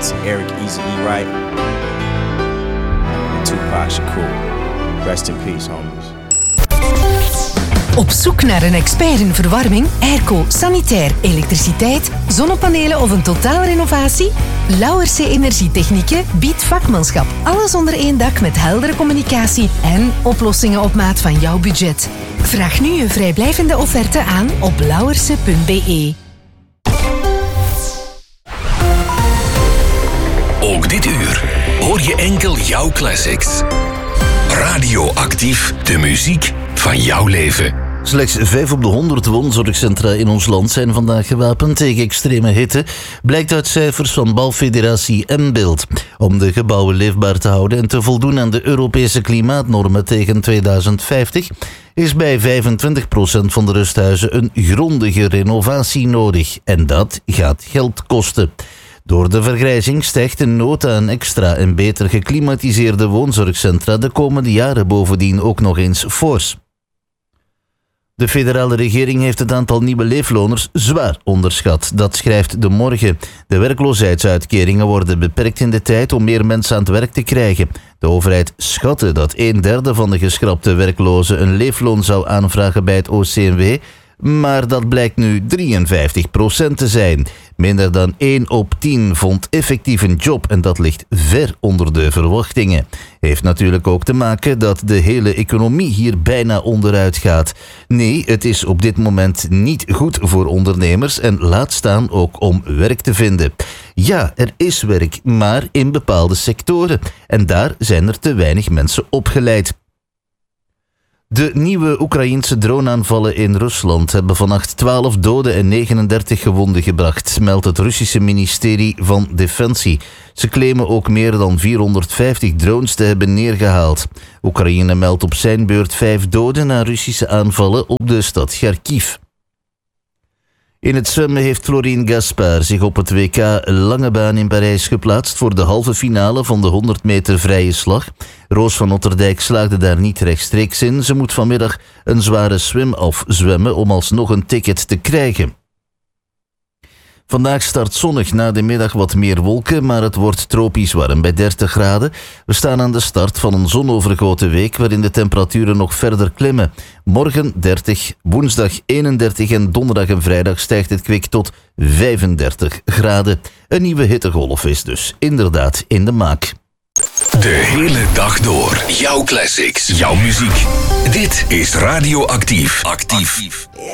to Eric Easy E. Wright and Tupac Shakur. Rest in peace, homies. Op zoek naar een expert in verwarming, airco, sanitair, elektriciteit, zonnepanelen of een totaalrenovatie? Lauwerse Energietechnieken biedt vakmanschap. Alles onder één dak met heldere communicatie en oplossingen op maat van jouw budget. Vraag nu een vrijblijvende offerte aan op lauwerse.be. Ook dit uur hoor je enkel jouw classics. Radioactief, de muziek van jouw leven. Slechts 5 op de 100 woonzorgcentra in ons land zijn vandaag gewapend tegen extreme hitte, blijkt uit cijfers van bouwfederatie M-Build. Om de gebouwen leefbaar te houden en te voldoen aan de Europese klimaatnormen tegen 2050... is bij 25% van de rusthuizen een grondige renovatie nodig. En dat gaat geld kosten. Door de vergrijzing stijgt de nood aan extra en beter geklimatiseerde woonzorgcentra de komende jaren bovendien ook nog eens fors. De federale regering heeft het aantal nieuwe leefloners zwaar onderschat. Dat schrijft De Morgen. De werkloosheidsuitkeringen worden beperkt in de tijd om meer mensen aan het werk te krijgen. De overheid schatte dat 1/3 van de geschrapte werklozen een leefloon zou aanvragen bij het OCMW, maar dat blijkt nu 53% te zijn. Minder dan 1 op 10 vond effectief een job en dat ligt ver onder de verwachtingen. Heeft natuurlijk ook te maken dat de hele economie hier bijna onderuit gaat. Nee, het is op dit moment niet goed voor ondernemers en laat staan ook om werk te vinden. Ja, er is werk, maar in bepaalde sectoren. En daar zijn er te weinig mensen opgeleid. De nieuwe Oekraïense droneaanvallen in Rusland hebben vannacht 12 doden en 39 gewonden gebracht, meldt het Russische ministerie van Defensie. Ze claimen ook meer dan 450 drones te hebben neergehaald. Oekraïne meldt op zijn beurt 5 doden na Russische aanvallen op de stad Kharkiv. In het zwemmen heeft Florine Gaspard zich op het WK Lange Baan in Parijs geplaatst voor de halve finale van de 100 meter vrije slag. Roos van Otterdijk slaagde daar niet rechtstreeks in. Ze moet vanmiddag een zware swim-off zwemmen om alsnog een ticket te krijgen. Vandaag start zonnig, na de middag wat meer wolken, maar het wordt tropisch warm bij 30 graden. We staan aan de start van een zonovergoten week waarin de temperaturen nog verder klimmen. Morgen 30, woensdag 31 en donderdag en vrijdag stijgt het kwik tot 35 graden. Een nieuwe hittegolf is dus inderdaad in de maak. De hele dag door. Jouw classics, jouw muziek. Dit is Radioactief. Actief.